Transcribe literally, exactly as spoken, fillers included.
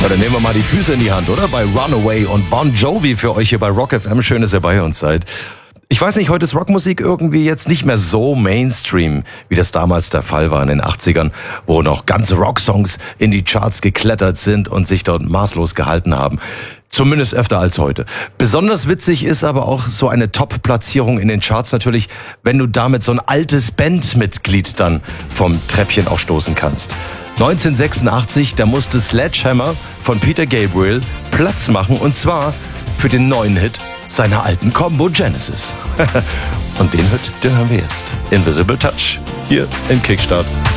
dann nehmen wir mal die Füße in die Hand, oder? Bei Runaway und Bon Jovi für euch hier bei Rock F M. Schön, dass ihr bei uns seid. Ich weiß nicht, heute ist Rockmusik irgendwie jetzt nicht mehr so Mainstream, wie das damals der Fall war in den achtzigern, wo noch ganze Rocksongs in die Charts geklettert sind und sich dort maßlos gehalten haben. Zumindest öfter als heute. Besonders witzig ist aber auch so eine Top-Platzierung in den Charts natürlich, wenn du damit so ein altes Bandmitglied dann vom Treppchen auch stoßen kannst. neunzehnhundertsechsundachtzig, da musste Sledgehammer von Peter Gabriel Platz machen, und zwar für den neuen Hit seiner alten Combo Genesis. Und den Hit, den hören wir jetzt. Invisible Touch, hier in Kickstart.